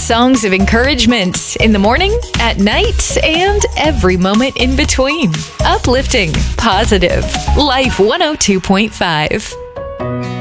Songs of encouragement in the morning, at night, and every moment in between. Uplifting, positive. Life 102.5.